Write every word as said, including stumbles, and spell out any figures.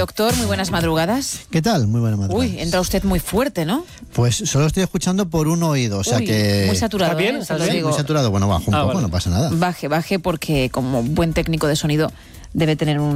Doctor, muy buenas madrugadas. ¿Qué tal? Muy buenas madrugadas. Uy, entra usted muy fuerte, ¿no? Pues solo estoy escuchando por un oído, o sea Uy, que... muy saturado, ¿Está bien? ¿eh? Se ¿Está lo bien? digo. Muy saturado. Bueno, bajo un Ah, poco, vale. no pasa nada. Baje, baje, porque como buen técnico de sonido debe tener un